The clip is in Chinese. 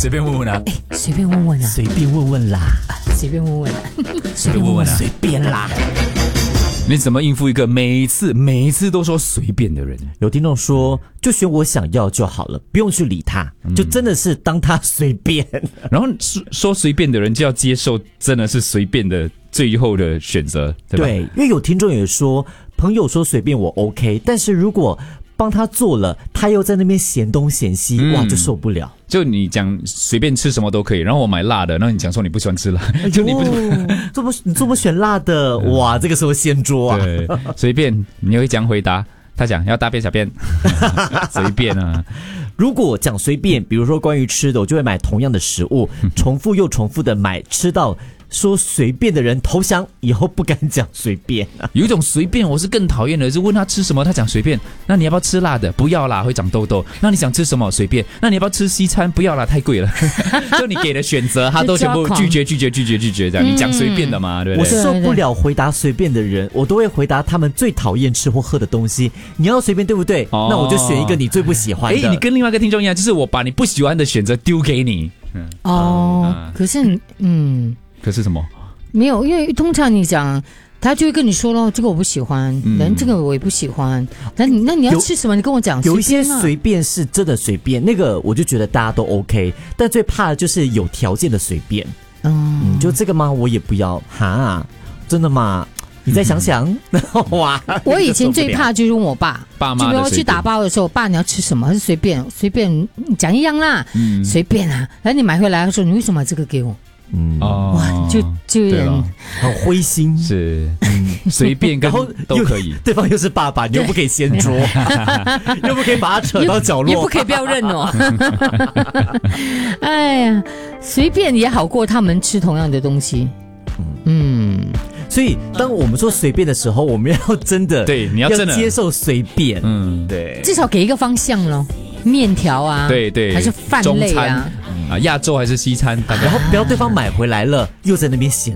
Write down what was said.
随便问问啊， 随便问问啊， 随便问问啦， 随便问问啊， 随便问问啊， 随便啦。 你怎么应付一个每一次都说随便的人？ 有听众说，就选我想要就好了，不用去理他，就真的是当他随便。 然后说随便的人就要接受，真的是随便的最后的选择，对吧？ 对，因为有听众也说，朋友说随便我 OK， 但是如果帮他做了，他又在那边嫌东嫌西，哇，就受不了。 就你讲随便吃什么都可以，然后我买辣的，然后你讲说你不喜欢吃辣，就你不你这么选辣的，哇，这个时候掀桌啊！ 对，随便你会讲回答，他讲要大便小便，随便啊。 如果讲随便，比如说关于吃的，我就会买同样的食物，重复又重复的买，吃到说随便的人投降，以后不敢讲随便啊。 有一种随便我是更讨厌的，是问他吃什么，他讲随便。那你要不要吃辣的？不要啦，会长痘痘。那你想吃什么？随便。那你要不要吃西餐？不要啦，太贵了。就你给的选择，他都全部拒绝这样。你讲随便的嘛，对不对？ 我受不了回答随便的人，我都会回答他们最讨厌吃或喝的东西。你要随便对不对？那我就选一个你最不喜欢的。 你跟另外一个听众一样，就是我把你不喜欢的选择丢给你。 可是可是什么？ 没有，因为通常你讲，他就会跟你说咯，这个我不喜欢，这个我也不喜欢。那你要吃什么？你跟我讲。 有一些随便是真的随便，那个我就觉得大家都 OK， 但最怕的就是有条件的随便。就这个吗？我也不要哈，真的吗？你再想想，哇！ 我以前最怕就是问我爸妈的， 就比如去打包的时候，爸你要吃什么？还是随便讲一样啦，随便啊。然后你买回来，他说你为什么买这个给我？哇，就有点很灰心， 是随便跟都可以， 对方又是爸爸，你又不可以掀桌，又不可以把他扯到角落， 也不可以不要认哦。哎呀，随便也好过他们吃同样的东西。 所以当我们说随便的时候，我们要真的对，你要真的接受随便，对， 至少给一个方向咯，面条啊， 对， 还是饭类啊。 亚洲还是西餐， 然后不要对方买回来了又在那边嫌